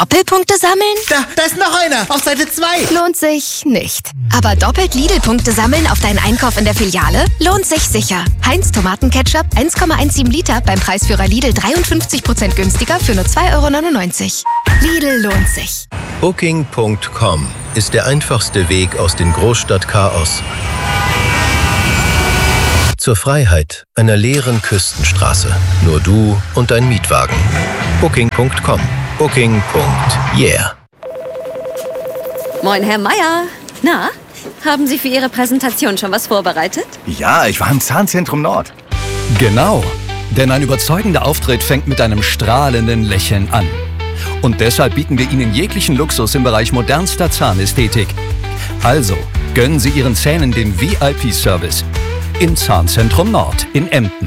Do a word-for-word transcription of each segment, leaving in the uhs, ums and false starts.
Doppelpunkte sammeln? Da, da ist noch einer, auf Seite zwei. Lohnt sich nicht. Aber doppelt Lidl-Punkte sammeln auf deinen Einkauf in der Filiale lohnt sich sicher. Heinz Tomatenketchup eins Komma siebzehn Liter beim Preisführer Lidl dreiundfünfzig Prozent günstiger für nur zwei Euro neunundneunzig. Lidl lohnt sich. Booking Punkt com ist der einfachste Weg aus dem Großstadtchaos zur Freiheit einer leeren Küstenstraße. Nur du und dein Mietwagen. Booking Punkt com. Booking. Yeah. Moin, Herr Meier. Na, haben Sie für Ihre Präsentation schon was vorbereitet? Ja, ich war im Zahnzentrum Nord. Genau, denn ein überzeugender Auftritt fängt mit einem strahlenden Lächeln an. Und deshalb bieten wir Ihnen jeglichen Luxus im Bereich modernster Zahnästhetik. Also, gönnen Sie Ihren Zähnen den V I P-Service im Zahnzentrum Nord in Emden.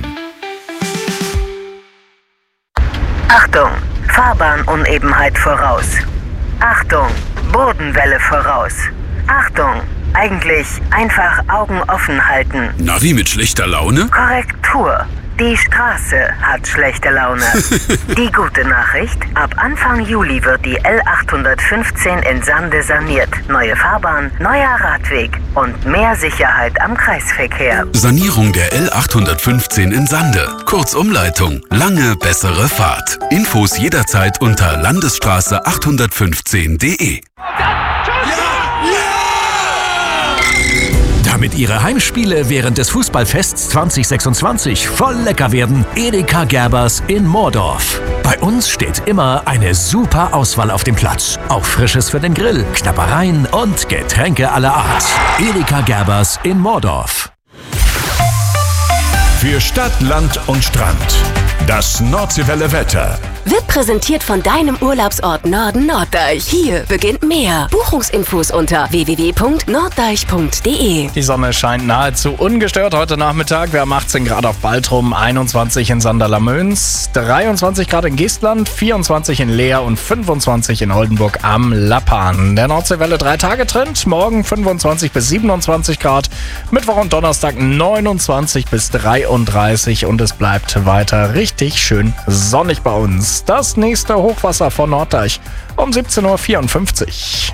Achtung, Fahrbahnunebenheit voraus. Achtung, Bodenwelle voraus. Achtung, eigentlich einfach Augen offen halten. Navi mit schlechter Laune? Korrektur. Die Straße hat schlechte Laune. Die gute Nachricht, ab Anfang Juli wird die L achthundertfünfzehn in Sande saniert. Neue Fahrbahn, neuer Radweg und mehr Sicherheit am Kreisverkehr. Sanierung der L achthundertfünfzehn in Sande. Kurzumleitung. Lange bessere Fahrt. Infos jederzeit unter landesstraße achthundertfünfzehn punkt de. Damit Ihre Heimspiele während des Fußballfests zwanzig sechsundzwanzig voll lecker werden, Edeka Gerbers in Moordorf. Bei uns steht immer eine super Auswahl auf dem Platz. Auch Frisches für den Grill, Knabbereien und Getränke aller Art. Edeka Gerbers in Moordorf. Für Stadt, Land und Strand. Das Nordseewelle Wetter. Wird präsentiert von deinem Urlaubsort Norden Norddeich. Hier beginnt mehr. Buchungsinfos unter w w w punkt norddeich punkt de. Die Sonne scheint nahezu ungestört heute Nachmittag. Wir haben achtzehn Grad auf Baltrum, einundzwanzig in Sanderlamöns, dreiundzwanzig Grad in Geestland, vierundzwanzig in Leer und fünfundzwanzig in Oldenburg am Lappan. Der Nordseewelle drei Tage Trend. Morgen fünfundzwanzig bis siebenundzwanzig Grad. Mittwoch und Donnerstag neunundzwanzig bis dreiunddreißig und es bleibt weiter richtig schön sonnig bei uns. Das nächste Hochwasser von Norddeich um siebzehn Uhr vierundfünfzig.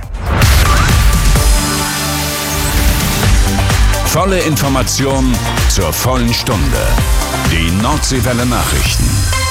Volle Information zur vollen Stunde. Die Nordseewelle Nachrichten.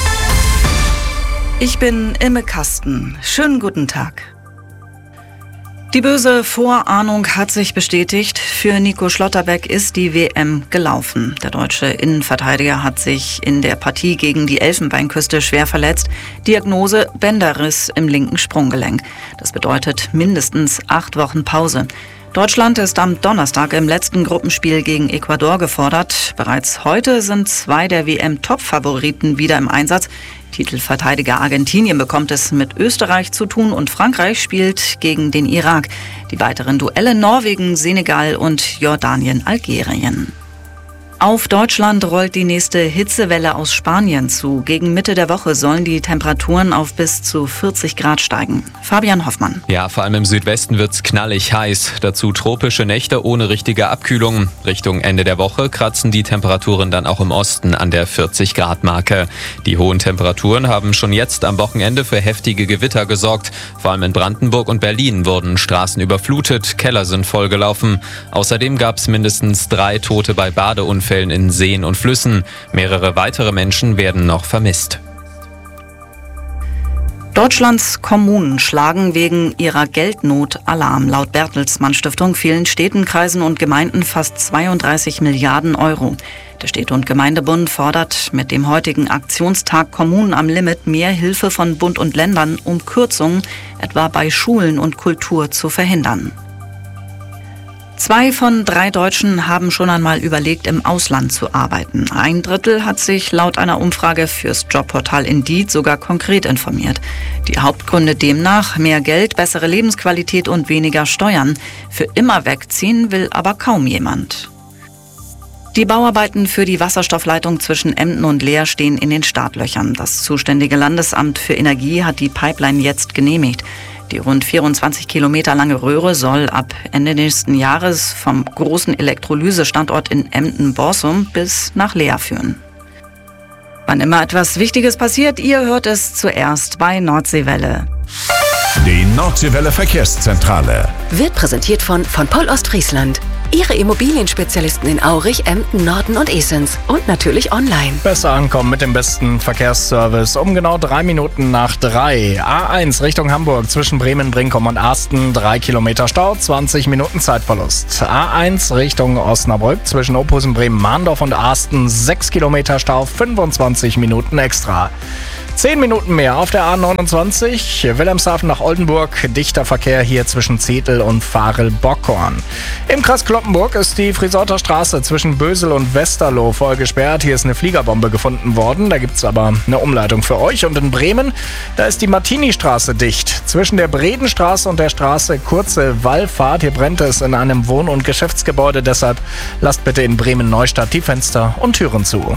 Ich bin Imme Kasten. Schönen guten Tag. Die böse Vorahnung hat sich bestätigt. Für Nico Schlotterbeck ist die W M gelaufen. Der deutsche Innenverteidiger hat sich in der Partie gegen die Elfenbeinküste schwer verletzt. Diagnose Bänderriss im linken Sprunggelenk. Das bedeutet mindestens acht Wochen Pause. Deutschland ist am Donnerstag im letzten Gruppenspiel gegen Ecuador gefordert. Bereits heute sind zwei der W M-Top-Favoriten wieder im Einsatz. Titelverteidiger Argentinien bekommt es mit Österreich zu tun und Frankreich spielt gegen den Irak. Die weiteren Duelle Norwegen, Senegal und Jordanien, Algerien. Auf Deutschland rollt die nächste Hitzewelle aus Spanien zu. Gegen Mitte der Woche sollen die Temperaturen auf bis zu vierzig Grad steigen. Fabian Hoffmann. Ja, vor allem im Südwesten wird's knallig heiß. Dazu tropische Nächte ohne richtige Abkühlung. Richtung Ende der Woche kratzen die Temperaturen dann auch im Osten an der vierzig Grad Marke. Die hohen Temperaturen haben schon jetzt am Wochenende für heftige Gewitter gesorgt. Vor allem in Brandenburg und Berlin wurden Straßen überflutet, Keller sind vollgelaufen. Außerdem gab's mindestens drei Tote bei Badeunfällen in Seen und Flüssen. Mehrere weitere Menschen werden noch vermisst. Deutschlands Kommunen schlagen wegen ihrer Geldnot Alarm. Laut Bertelsmann Stiftung fehlen Städten, Kreisen und Gemeinden fast zweiunddreißig Milliarden Euro. Der Städte- und Gemeindebund fordert mit dem heutigen Aktionstag Kommunen am Limit mehr Hilfe von Bund und Ländern, um Kürzungen etwa bei Schulen und Kultur zu verhindern. Zwei von drei Deutschen haben schon einmal überlegt, im Ausland zu arbeiten. Ein Drittel hat sich laut einer Umfrage fürs Jobportal Indeed sogar konkret informiert. Die Hauptgründe demnach: mehr Geld, bessere Lebensqualität und weniger Steuern. Für immer wegziehen will aber kaum jemand. Die Bauarbeiten für die Wasserstoffleitung zwischen Emden und Leer stehen in den Startlöchern. Das zuständige Landesamt für Energie hat die Pipeline jetzt genehmigt. Die rund vierundzwanzig Kilometer lange Röhre soll ab Ende nächsten Jahres vom großen Elektrolysestandort in Emden-Borsum bis nach Leer führen. Wann immer etwas Wichtiges passiert, ihr hört es zuerst bei Nordseewelle. Die Nordseewelle Verkehrszentrale. Wird präsentiert von von Poll Ostfriesland. Ihre Immobilienspezialisten in Aurich, Emden, Norden und Esens. Und natürlich online. Besser ankommen mit dem besten Verkehrsservice. Um genau drei Minuten nach drei. A eins Richtung Hamburg zwischen Bremen, Brinkum und Asten. Drei Kilometer Stau, zwanzig Minuten Zeitverlust. A eins Richtung Osnabrück zwischen Ophusen, Bremen, Mahndorf und Asten. Sechs Kilometer Stau, fünfundzwanzig Minuten extra. Zehn Minuten mehr auf der A neunundzwanzig, Wilhelmshaven nach Oldenburg, dichter Verkehr hier zwischen Zetel und Varel-Bockhorn. Im Kreis Cloppenburg ist die Frisorter Straße zwischen Bösel und Westerlo voll gesperrt. Hier ist eine Fliegerbombe gefunden worden, da gibt es aber eine Umleitung für euch. Und in Bremen, da ist die Martini-Straße dicht. Zwischen der Bredenstraße und der Straße kurze Wallfahrt. Hier brennt es in einem Wohn- und Geschäftsgebäude, deshalb lasst bitte in Bremen-Neustadt die Fenster und Türen zu.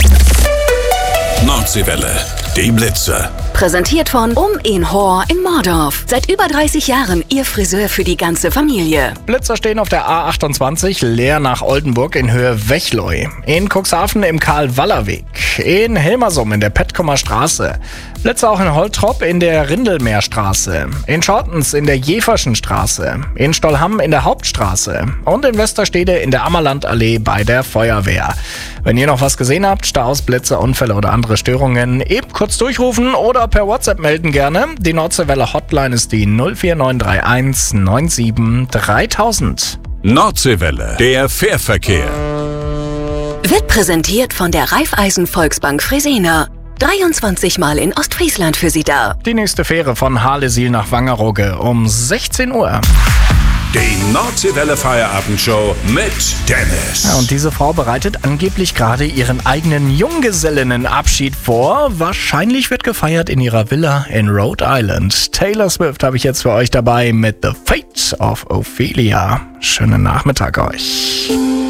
Nordseewelle, die Blitze. Präsentiert von Um in Hor in Mordorf. Seit über dreißig Jahren Ihr Friseur für die ganze Familie. Blitzer stehen auf der A achtundzwanzig, Leer nach Oldenburg in Höhe Wechleu. In Cuxhaven im Karl-Waller-Weg. In Hilmersum in der Petkomer Straße. Blitzer auch in Holtrop in der Rindelmeerstraße. In Schortens in der Jeferschen Straße. In Stollham in der Hauptstraße. Und in Westerstede in der Ammerlandallee bei der Feuerwehr. Wenn ihr noch was gesehen habt, Staus, Blitze, Unfälle oder andere Störungen, eben kurz durchrufen oder per WhatsApp melden gerne. Die Nordseewelle Hotline ist die null vier neun drei eins neun sieben dreitausend. Nordseewelle, der Fährverkehr. Wird präsentiert von der Raiffeisen Volksbank Fresenier. dreiundzwanzig Mal in Ostfriesland für Sie da. Die nächste Fähre von Harlesiel nach Wangerooge um sechzehn Uhr. Die Nordseewelle Feierabendshow mit Dennis. Ja, und diese Frau bereitet angeblich gerade ihren eigenen Junggesellinnenabschied vor. Wahrscheinlich wird gefeiert in ihrer Villa in Rhode Island. Taylor Swift habe ich jetzt für euch dabei mit The Fate of Ophelia. Schönen Nachmittag euch.